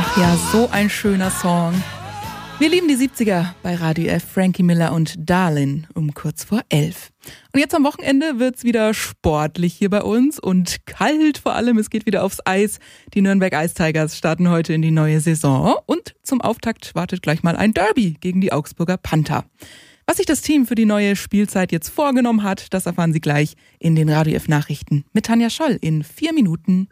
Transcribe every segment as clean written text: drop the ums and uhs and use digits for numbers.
Ach ja, so ein schöner Song. Wir lieben die 70er bei Radio F, Frankie Miller und Darlin um kurz vor 11. Und jetzt am Wochenende wird's wieder sportlich hier bei uns und kalt vor allem. Es geht wieder aufs Eis. Die Nürnberg Ice Tigers starten heute in die neue Saison und zum Auftakt wartet gleich mal ein Derby gegen die Augsburger Panther. Was sich das Team für die neue Spielzeit jetzt vorgenommen hat, das erfahren Sie gleich in den Radio F Nachrichten mit Tanja Scholl in 4 Minuten.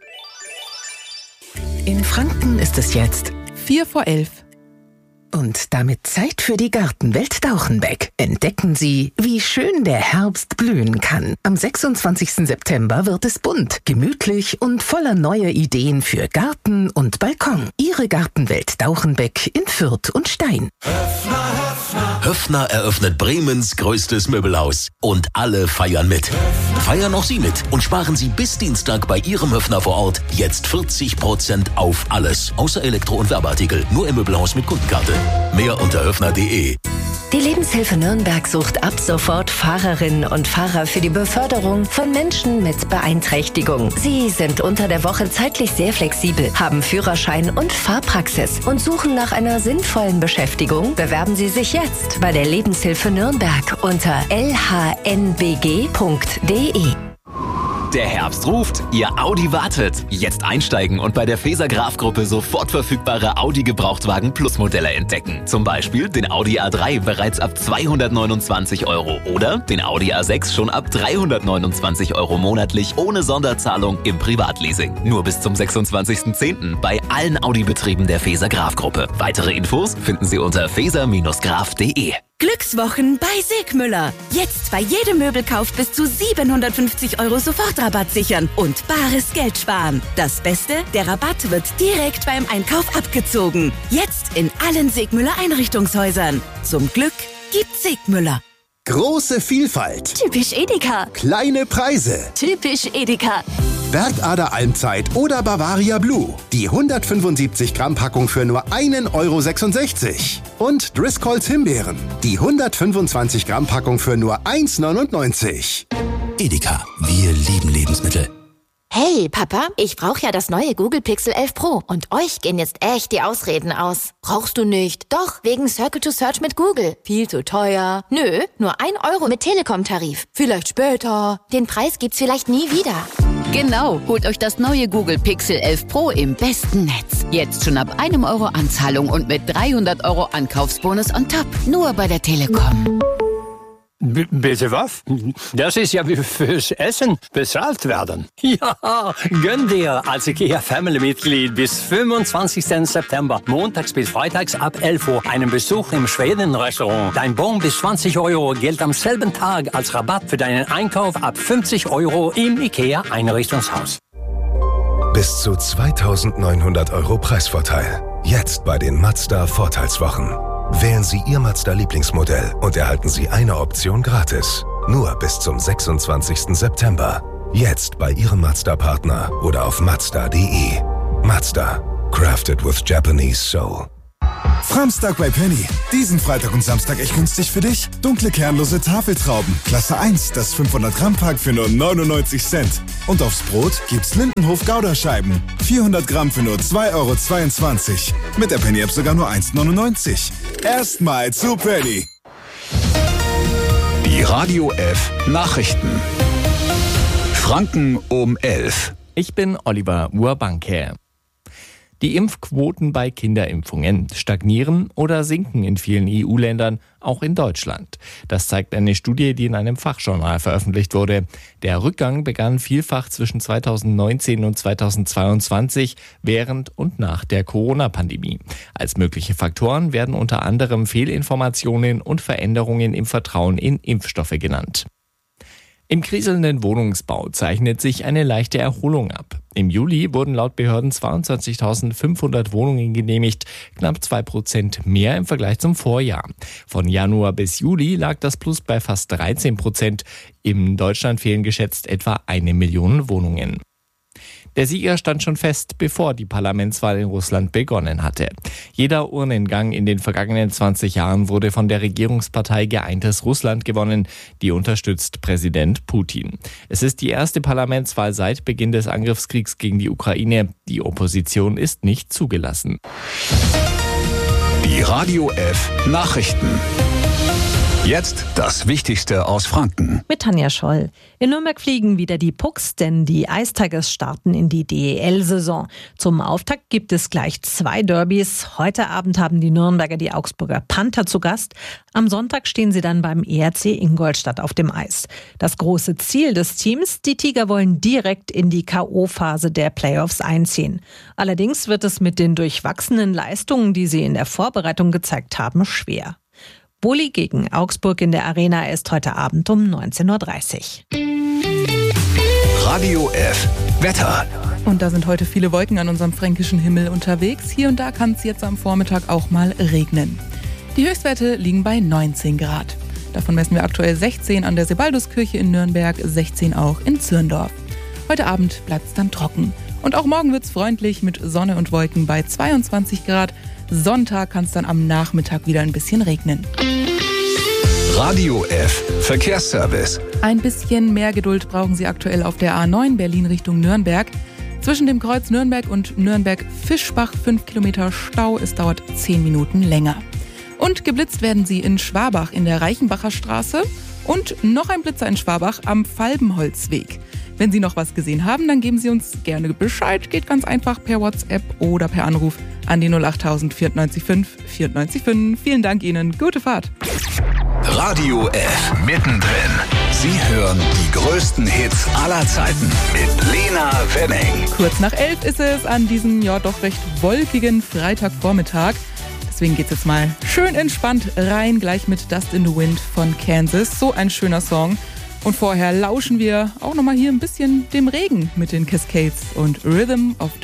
In Franken ist es jetzt 11:04. Und damit Zeit für die Gartenwelt Dauchenbeck. Entdecken Sie, wie schön der Herbst blühen kann. Am 26. September wird es bunt, gemütlich und voller neuer Ideen für Garten und Balkon. Ihre Gartenwelt Dauchenbeck in Fürth und Stein. Höffner eröffnet Bremens größtes Möbelhaus. Und alle feiern mit. Feiern auch Sie mit und sparen Sie bis Dienstag bei Ihrem Höffner vor Ort jetzt 40% auf alles. Außer Elektro- und Werbeartikel. Nur im Möbelhaus mit Kundenkarte. Mehr unter höffner.de. Die Lebenshilfe Nürnberg sucht ab sofort Fahrerinnen und Fahrer für die Beförderung von Menschen mit Beeinträchtigung. Sie sind unter der Woche zeitlich sehr flexibel, haben Führerschein und Fahrpraxis und suchen nach einer sinnvollen Beschäftigung. Bewerben Sie sich jetzt bei der Lebenshilfe Nürnberg unter lhnbg.de. Der Herbst ruft, Ihr Audi wartet. Jetzt einsteigen und bei der Feser Graf Gruppe sofort verfügbare Audi Gebrauchtwagen Plus Modelle entdecken. Zum Beispiel den Audi A3 bereits ab 229 € oder den Audi A6 schon ab 329 € monatlich ohne Sonderzahlung im Privatleasing. Nur bis zum 26.10. bei allen Audi-Betrieben der Feser Graf Gruppe. Weitere Infos finden Sie unter feser-graf.de. Glückswochen bei Segmüller. Jetzt bei jedem Möbelkauf bis zu 750 € Sofortrabatt sichern und bares Geld sparen. Das Beste, der Rabatt wird direkt beim Einkauf abgezogen. Jetzt in allen Segmüller Einrichtungshäusern. Zum Glück gibt's Segmüller. Große Vielfalt. Typisch Edeka. Kleine Preise. Typisch Edeka. Bergader Almzeit oder Bavaria Blue. Die 175 Gramm Packung für nur 1,66 €. Und Driscolls Himbeeren. Die 125 Gramm Packung für nur 1,99 €. Edeka, wir lieben Lebensmittel. Hey, Papa, ich brauche ja das neue Google Pixel 11 Pro und euch gehen jetzt echt die Ausreden aus. Brauchst du nicht? Doch, wegen Circle to Search mit Google. Viel zu teuer. Nö, nur 1 € mit Telekom-Tarif. Vielleicht später. Den Preis gibt's vielleicht nie wieder. Genau, holt euch das neue Google Pixel 11 Pro im besten Netz. Jetzt schon ab 1 € Anzahlung und mit 300 € Ankaufsbonus on top. Nur bei der Telekom. Bitte was? Das ist ja wie fürs Essen bezahlt werden. Ja, gönn dir als IKEA-Family-Mitglied bis 25. September, montags bis freitags ab 11 Uhr, einen Besuch im Schweden-Restaurant. Dein Bon bis 20 € gilt am selben Tag als Rabatt für deinen Einkauf ab 50 € im IKEA-Einrichtungshaus. Bis zu 2.900 € Preisvorteil. Jetzt bei den Mazda-Vorteilswochen. Wählen Sie Ihr Mazda-Lieblingsmodell und erhalten Sie eine Option gratis. Nur bis zum 26. September. Jetzt bei Ihrem Mazda-Partner oder auf Mazda.de. Mazda. Crafted with Japanese Soul. Framstag bei Penny. Diesen Freitag und Samstag echt günstig für dich. Dunkle kernlose Tafeltrauben. Klasse 1, das 500 Gramm Pack für nur 99 Cent. Und aufs Brot gibt's Lindenhof Gouda-Scheiben. 400 Gramm für nur 2,22 €. Mit der Penny App sogar nur 1,99 €. Erstmal zu Penny. Die Radio F Nachrichten. Franken um 11. Ich bin Oliver Urbanke. Die Impfquoten bei Kinderimpfungen stagnieren oder sinken in vielen EU-Ländern, auch in Deutschland. Das zeigt eine Studie, die in einem Fachjournal veröffentlicht wurde. Der Rückgang begann vielfach zwischen 2019 und 2022, während und nach der Corona-Pandemie. Als mögliche Faktoren werden unter anderem Fehlinformationen und Veränderungen im Vertrauen in Impfstoffe genannt. Im kriselnden Wohnungsbau zeichnet sich eine leichte Erholung ab. Im Juli wurden laut Behörden 22.500 Wohnungen genehmigt, knapp 2% mehr im Vergleich zum Vorjahr. Von Januar bis Juli lag das Plus bei fast 13%. In Deutschland fehlen geschätzt etwa 1 Million Wohnungen. Der Sieger stand schon fest, bevor die Parlamentswahl in Russland begonnen hatte. Jeder Urnengang in den vergangenen 20 Jahren wurde von der Regierungspartei Geeintes Russland gewonnen. Die unterstützt Präsident Putin. Es ist die erste Parlamentswahl seit Beginn des Angriffskriegs gegen die Ukraine. Die Opposition ist nicht zugelassen. Die Radio F Nachrichten. Jetzt das Wichtigste aus Franken. Mit Tanja Scholl. In Nürnberg fliegen wieder die Pucks, denn die Ice Tigers starten in die DEL-Saison. Zum Auftakt gibt es gleich 2 Derbys. Heute Abend haben die Nürnberger die Augsburger Panther zu Gast. Am Sonntag stehen sie dann beim ERC Ingolstadt auf dem Eis. Das große Ziel des Teams, die Tiger wollen direkt in die K.O.-Phase der Playoffs einziehen. Allerdings wird es mit den durchwachsenen Leistungen, die sie in der Vorbereitung gezeigt haben, schwer. Boli gegen Augsburg in der Arena ist heute Abend um 19.30 Uhr. Radio F Wetter. Und da sind heute viele Wolken an unserem fränkischen Himmel unterwegs. Hier und da kann es jetzt am Vormittag auch mal regnen. Die Höchstwerte liegen bei 19 Grad. Davon messen wir aktuell 16 an der Sebalduskirche in Nürnberg, 16 auch in Zürndorf. Heute Abend bleibt es dann trocken. Und auch morgen wird es freundlich mit Sonne und Wolken bei 22 Grad. Sonntag kann es dann am Nachmittag wieder ein bisschen regnen. Radio F Verkehrsservice. Ein bisschen mehr Geduld brauchen Sie aktuell auf der A9 Berlin Richtung Nürnberg. Zwischen dem Kreuz Nürnberg und Nürnberg-Fischbach 5 Kilometer Stau. Es dauert 10 Minuten länger. Und geblitzt werden Sie in Schwabach in der Reichenbacher Straße und noch ein Blitzer in Schwabach am Falbenholzweg. Wenn Sie noch was gesehen haben, dann geben Sie uns gerne Bescheid. Geht ganz einfach per WhatsApp oder per Anruf an die 08000 495 495. Vielen Dank Ihnen. Gute Fahrt. Radio F mittendrin. Sie hören die größten Hits aller Zeiten mit Lena Wenning. Kurz nach 11 ist es an diesem ja doch recht wolkigen Freitagvormittag. Deswegen geht's jetzt mal schön entspannt rein, gleich mit Dust in the Wind von Kansas. So ein schöner Song. Und vorher lauschen wir auch nochmal hier ein bisschen dem Regen mit den Cascades und Rhythm of the